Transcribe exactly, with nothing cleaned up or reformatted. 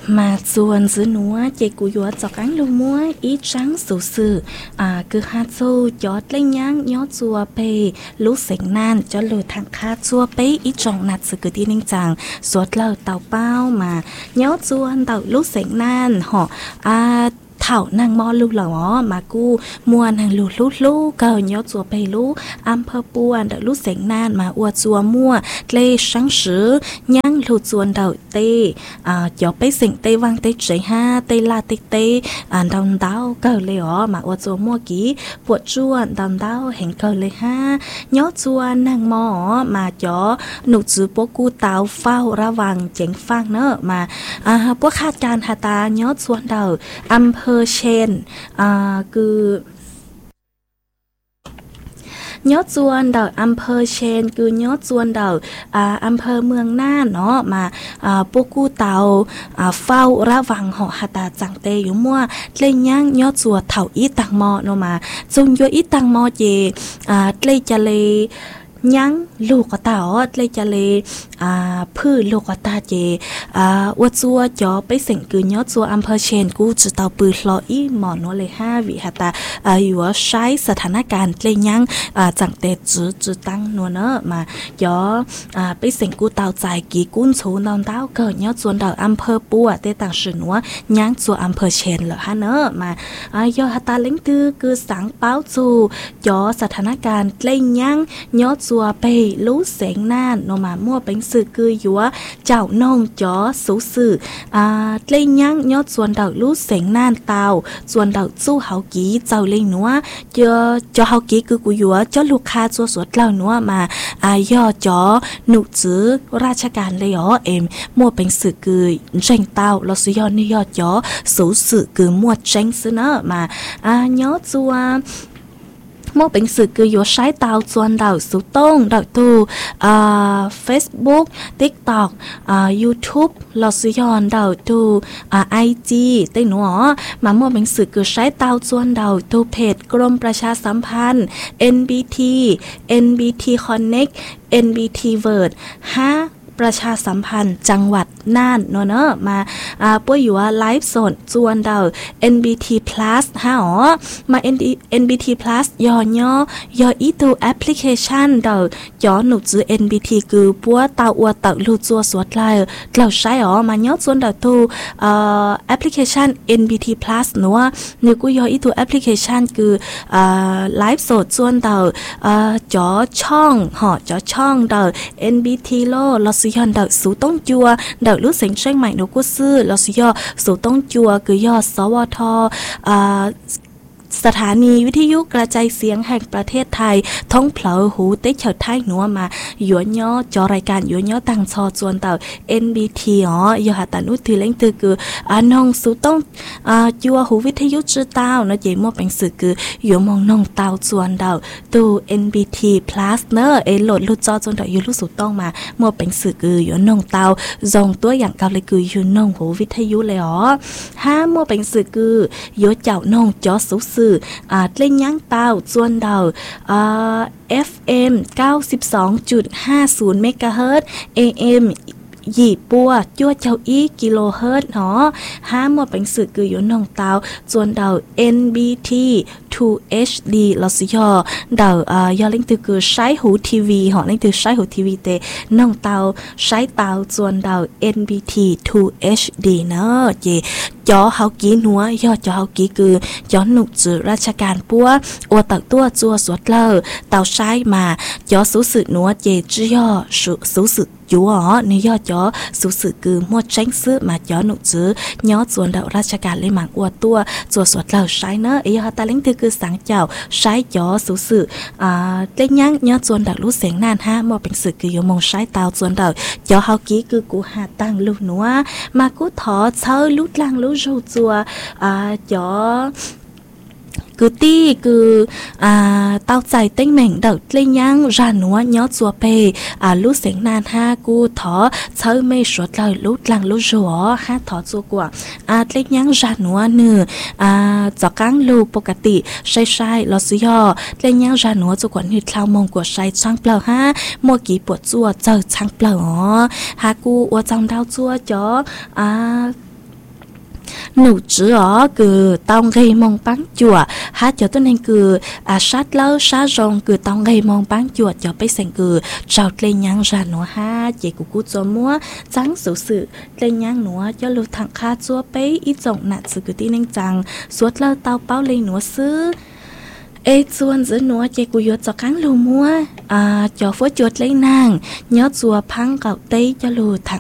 mà chuồn dưới núa chạy cú gió chọc ánh lưu múa ý trắng sủ sự à cứ hát sâu chót lên nhang nhó chùa bê lú sỉnh nan cho lùi thằng khá chùa bê ý trọng nạt sự cứ đi ninh chàng suốt lờ tàu bao mà nhó chuồn tàu lú sỉnh nan họ à thảo nàng mò lưu lỏ mà cu mua nàng lù lú lú cờ nhó chùa bê lú am phơ buồn đợi lú sỉnh nan mà ua chùa mua lê sáng sứ nhang lù chuồn đậu tê à cho bê sỉnh tê vang tê chế ha tê la tê tê à đòn đau cờ lê ó mà ua chùa mua ký buộc chuồn đòn đau hình cờ lê ha nhó chùa nàng mò mà cho nụ chữ bố cu tàu phao ra vàng chén phang nữa mà à bố khát can hà ta nhó chuồn đậu am phơเช่นอ่าคือยอดจวนดาวอำเภอเชนคือยอดจวนดาวอ่าอำเภอเมืองน่านเนาะมาอ่าปุกูเตาอ่าเฝ้าระวังหอหาตาจังเตอยู่มั่วเลยย่างยอดจัวเถาอีตังมอเนาะมาจุงโยอีตังมอเจอ่าเลยจะเลยยังลูกกตาอ๋อเลยจะเลยอ่าพื้นลูกกตาเจอ่าวัดจัวจ่อไปเสียงคือยอดจัวอำเภอเชนกูจะเตาปืนลออีหมอนเลยห้าวิหตาอ่าอยู่ว่าใช้สถานการณ์เลยยังอ่าจังเตจื้อจื้อตั้งนัวเนอะมาจ่ออ่าไปเสียงกูเตาใจกี่กุ้นชูนอนเต้าเกิดยอดจวนดาวอำเภอปัวเตต่างสือนัวยังจัวอำเภอเชนเหรอฮะเนอะมาอ่ายอหตาเล้งตือคือสังเป้าจูจ่อสถานการณ์เลยยังยอดจัวไปรู้เสียงน่านโนมามั่วเป็นสื่อคือยัวเจ้าน้องจ๋อสูสื่ออ่าเลยยังยอดส่วนดาวรู้เสียงน่านเตาส่วนดาวสู้เฮากีเจ้าเลยนัวเจอจอเฮากีคือกูยัวจอลูกค้าจัวสวดเล่านัวมาอายอจ๋อหนุจื้อราชการเลยอ๋อเอ็มมั่วเป็นสื่อคือเจงเตาเราสุยอนี่ยอจ๋อสูสื่อคือมั่วเจงซื้อเนอะมาอ่ายอจัวมอเป็นสื่อคืออยู่ใช้เตาจวนดาวสุต้งดาวตูอ่า Facebook TikTok อ่า YouTube ลอสุยอนดาวตูอ่า ไอ จี ได้หนูอ๋อมามอเป็นสื่อคือใช้เตาจวนดาวตูเพจกรมประชาสัมพันธ์ เอ็น บี ที เอ็น บี ที Connect เอ็น บี ที Word ห้าประชาสัมพันธ์จังหวัดน่านเนาะเนาะมาอ่าป่วยอยู่ว่าไลฟ์สดจวนดาว เอ็น บี ที Plus ฮะอ๋อมา เอ็น บี ที Plus ยอย่อยออีตัวแอปพลิเคชันดาวจ่อหนุจื้อ เอ็น บี ที คือปัวเตาอัวเตาลูจัวสวดไลเราใช้อ๋อมาย่อจวนดาวตัวเอ่อแอปพลิเคชัน เอ็น บี ที Plus เนาะนี่กูยออีตัวแอปพลิเคชันคืออ่าไลฟ์สดจวนดาวเอ่อจ่อช่องหอจ่อช่องดาว เอ็น บี ที โลเราสุยอนดาวสูต้องจัวดาวรู้เสียงเชียงใหม่นกุซื้อเราสุยอสูต้องจัวคือยอสวทอ่าสถานีวิทยุกระจายเสียงแห่งประเทศไทยท้องเผลอหูเต็กเฉิดไทยหนัวมาหยวนย่อจอรายการหยวนย่อตังชอจวนเต่า เอ็น บี ที อ๋อยอหาตันอุตือเล้งตือคืออ่าน้องสูต้องอ่าจัวหูวิทยุจื้อเต้าเนาะเจมั่วเป็นสื่อคือหยวนมองน้องเต้าจวนเต่าตู้ เอ็น บี ที Plus เนอะเอโหลดลุดจอจนเต่าอยู่รู้สูต้องมามั่วเป็นสื่อคือหยวนน้องเต้าจงตัวอย่างเก่าเลยคือหยวนน้องหูวิทยุเลยอ๋อห้ามั่วเป็นสื่อคือหยวนเจ้าน้องจอสูสื่ออ่าเล่นย่างเต้าจวนดาวอ่า เอฟ เอ็ม เก้าสิบสองจุดห้าศูนย์ เมกะเฮิรตซ์ เอ เอ็ม หยี่ปัวยั่วเจ้าอีกิโลเฮิรตซ์เนาะห้าหมดเป็นสื่อคืออยู่น้องเตาจวนดาว เอ็น บี ที ทู เอช ดี เราสิยอดาวอ่ายอเล่นตือคือใช้หูทีวีหอเล่นตือใช้หูทีวีเตน้องเตาใช้เตาจวนดาว เอ็น บี ที ทู เอช ดี เนาะเจจอเฮากีนัวยอจอเฮากีคือจอหนุกจือราชการปัวอวตักตัวจัวสวดเลอเตาใช้มาจอสูสึนัวเจจื้อยอสูสูสึอยู่อ๋อนี่ยอจอสูสึคือมวดเช้งซื้อมาจอหนุกจื้อยอส่วนดาวราชการเลยหมังอวตัวจัวสวดเลอใช้เนอะเอียตาเล้งตือคือสังเจ้าใช้จอสูสึอ่าเล่นยังยอส่วนดาวรู้เสียงนานฮะมอเป็นสึกคืออยู่มองใช้เตาส่วนดาวจอเฮากีคือกูหาตั้งลูกนัวมากูถอเชอลุดลังลุจูจัวอ่าจอคือตี้คืออ่าเต้าใจเต้งเหม่งเดาเล่นยังรานหัวยอดจัวเปอ่าลูเสียงนานห้ากูถอเชอไม่สวดเลยลุดลังลุจัวห้าถอจัวกว่าอ่าเล่นยังรานหัวเนื้ออ่าจอกังลูปกติใช่ใช่ลอสุยอเล่นยังรานหัวจัวกว่านี่คลาวมงกว่าใช้ช่างเปล่าห้ามัวกี่ปวดจัวเจอช่างเปล่าอ๋อหากูว่าจังดาวจัวจ๋ออ่าหนูจื้อคือตองgây mong bắn chùa hát cho tôi nên cứ à sát lâu sát rong cứ tong gây mong bắn chùa cho bây giờ cứ trào lên nhang ra nữa ha chị của cô cho mua trắng sự sự lên nhang nữa cho lưu thằng kha chua bấy ít rộng nạt sự cứ tin nên rằng suốt lâu tao bao lên nữa xứ ê chuan giữa nữa chị của yuột cho cắn lưu mua à cho phối chuột lấy nàng nhớ chùa phăng cậu tây cho lưu thằng